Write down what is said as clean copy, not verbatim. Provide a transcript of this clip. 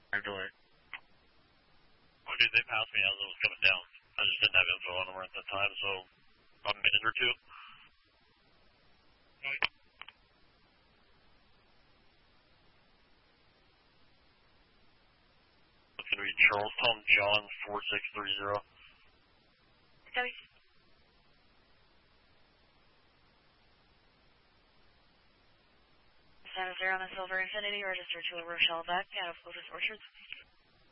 Right away. Oh, dude, they passed me as it was coming down. I just didn't have info on them at the time, so a minute or two. It's going to be Charlestown John 4630. Copy. 70 on the Silver Infinity, register to a Rochelle back out of Lotus Orchards.